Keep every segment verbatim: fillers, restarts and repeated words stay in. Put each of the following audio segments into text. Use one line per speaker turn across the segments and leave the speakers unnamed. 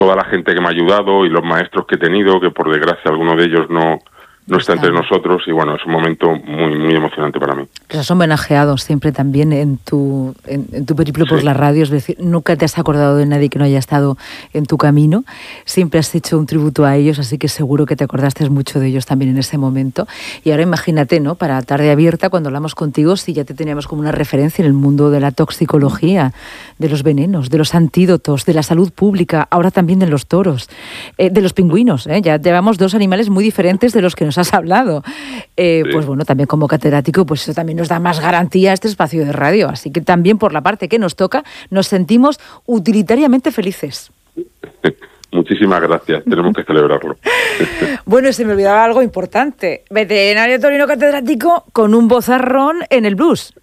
toda la gente que me ha ayudado y los maestros que he tenido, que por desgracia alguno de ellos no... no está entre nosotros, y bueno, es un momento muy muy emocionante para mí.
Pues has homenajeado siempre también en tu en, en tu periplo por
sí.
la radio, es decir, nunca te has acordado de nadie que no haya estado en tu camino, siempre has hecho un tributo a ellos, así que seguro que te acordaste mucho de ellos también en ese momento. Y ahora imagínate, ¿no?, para Tarde Abierta, cuando hablamos contigo, si ya te teníamos como una referencia en el mundo de la toxicología, de los venenos, de los antídotos, de la salud pública, ahora también de los toros, eh, de los pingüinos, ¿eh? Ya llevamos dos animales muy diferentes de los que nos has hablado. Eh, sí. Pues bueno, también como catedrático, pues eso también nos da más garantía a este espacio de radio. Así que también por la parte que nos toca, nos sentimos utilitariamente felices.
Muchísimas gracias, tenemos que celebrarlo.
Bueno, y se me olvidaba algo importante. Veterinario torino catedrático con un vozarrón en el blues.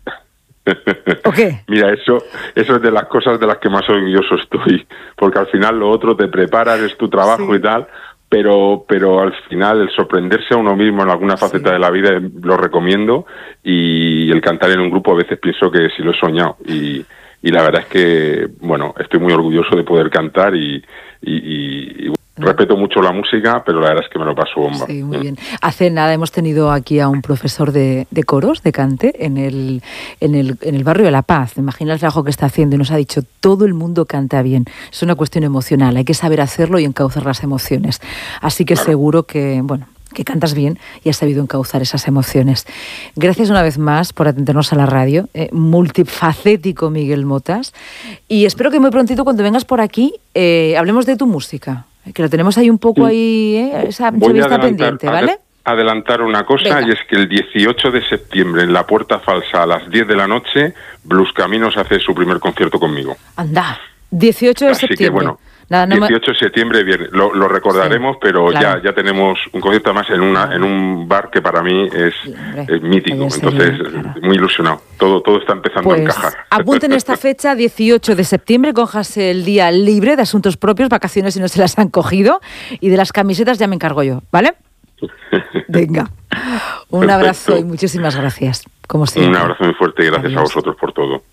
¿O qué?
Mira, eso, eso es de las cosas de las que más orgulloso estoy, porque al final lo otro te preparas, es tu trabajo, sí, y tal, pero pero al final el sorprenderse a uno mismo en alguna faceta, sí, de la vida lo recomiendo, y el cantar en un grupo a veces pienso que sí lo he soñado, y, y la verdad es que, bueno, estoy muy orgulloso de poder cantar y, y, y, y respeto mucho la música, pero la verdad es que me lo paso bomba.
Sí, muy bien. Hace nada hemos tenido aquí a un profesor de, de coros, de cante, en el, en, el, en el barrio de La Paz. Imagina el trabajo que está haciendo y nos ha dicho, todo el mundo canta bien. Es una cuestión emocional, hay que saber hacerlo y encauzar las emociones. Así que claro, seguro que, bueno, que cantas bien y has sabido encauzar esas emociones. Gracias una vez más por atendernos a la radio. Eh, multifacético Miguel Motas. Y espero que muy prontito, cuando vengas por aquí, eh, hablemos de tu música. Que lo tenemos ahí un poco, sí, ahí, ¿eh? Esa entrevista pendiente, ¿vale?
Adelantar una cosa. Venga. Y es que el dieciocho de septiembre en la Puerta Falsa a las diez de la noche, Blues Caminos hace su primer concierto conmigo.
Anda, dieciocho de septiembre.
Así que bueno, Nada, no dieciocho de septiembre, viernes, lo, lo recordaremos, sí, pero claro, ya ya tenemos un concierto más en una en un bar que para mí es, sí, es mítico, entonces claro, muy ilusionado. Todo todo está empezando
pues,
a encajar.
Apunten esta fecha, dieciocho de septiembre, cójase el día libre de asuntos propios, vacaciones si no se las han cogido, y de las camisetas ya me encargo yo, ¿vale? Venga, un abrazo y muchísimas gracias, como siempre.
Un abrazo muy fuerte y gracias Adiós. A vosotros por todo.